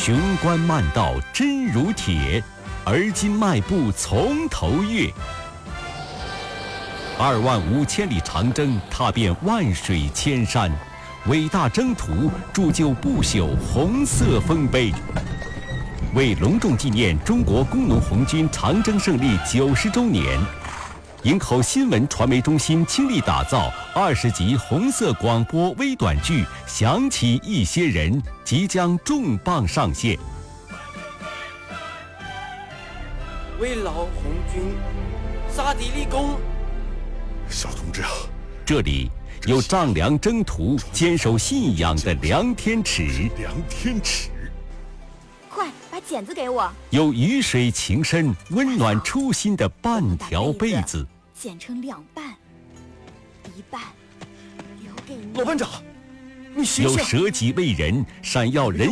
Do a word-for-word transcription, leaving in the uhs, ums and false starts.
雄关漫道真如铁，而今迈步从头越。二万五千里长征，踏遍万水千山，伟大征途铸就不朽红色丰碑。为隆重纪念中国工农红军长征胜利九十周年，营口新闻传媒中心倾力打造二十集红色广播微短剧《想起一些人》即将重磅上线。 为老红军杀敌立功。 小同志啊， 这里有丈量征途、坚守信仰的梁天尺， 梁天尺。 快把剪子给我。 有鱼水情深、温暖初心的半条被子， 剪成两半，一半留给你。 老班长，你醒有醒！ 舍己为人、闪耀人